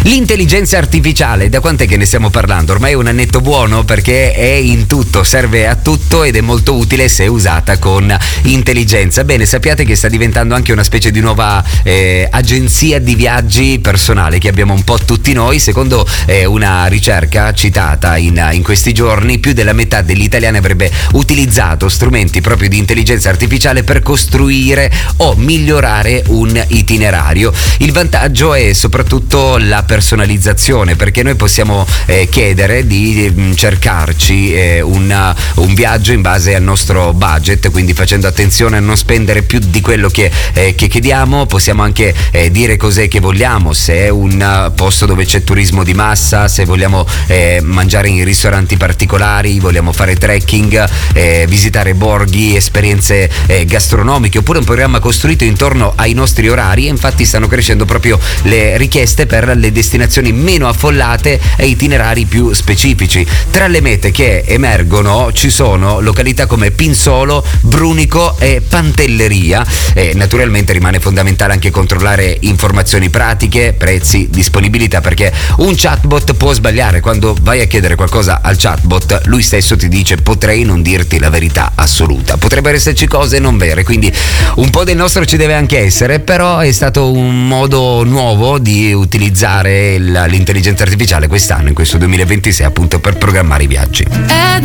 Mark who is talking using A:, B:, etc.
A: L'intelligenza artificiale, da quant'è che ne stiamo parlando? Ormai è un annetto buono, perché è in tutto, serve a tutto ed è molto utile se usata con intelligenza. Bene, sappiate che sta diventando anche una specie di nuova agenzia di viaggi personale che abbiamo un po' tutti noi. Secondo una ricerca citata in questi giorni, più della metà degli italiani avrebbe utilizzato strumenti proprio di intelligenza artificiale per costruire o migliorare un itinerario. Il vantaggio è soprattutto la personalizzazione, perché noi possiamo chiedere di cercarci un viaggio in base al nostro budget, quindi facendo attenzione a non spendere più di quello che chiediamo. Possiamo anche dire cos'è che vogliamo, se è un posto dove c'è turismo di massa, se vogliamo mangiare in ristoranti particolari, vogliamo fare trekking, visitare borghi, esperienze gastronomiche, oppure un programma costruito intorno ai nostri orari. E infatti stanno crescendo proprio le richieste per le destinazioni meno affollate e itinerari più specifici. Tra le mete che emergono ci sono località come Pinsolo, Brunico e Pantelleria. Naturalmente rimane fondamentale anche controllare informazioni pratiche, prezzi, disponibilità, perché un chatbot può sbagliare. Quando vai a chiedere qualcosa al chatbot, lui stesso ti dice: potrei non dirti la verità assoluta, potrebbero esserci cose non vere. Quindi un po' del nostro ci deve anche essere, però è stato un modo nuovo di utilizzare l'intelligenza artificiale quest'anno, in questo 2026, appunto per programmare i viaggi.